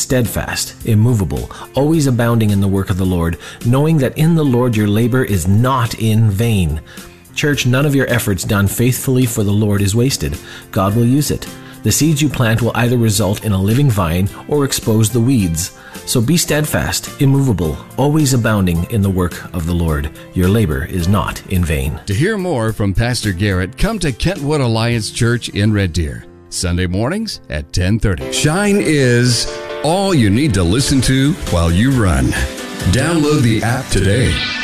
steadfast, immovable, always abounding in the work of the Lord, knowing that in the Lord your labor is not in vain. Church, none of your efforts done faithfully for the Lord is wasted. God will use it. The seeds you plant will either result in a living vine or expose the weeds. So be steadfast, immovable, always abounding in the work of the Lord. Your labor is not in vain. To hear more from Pastor Garrett, come to Kentwood Alliance Church in Red Deer, Sunday mornings at 10:30. Shine is all you need to listen to while you run. Download the app today.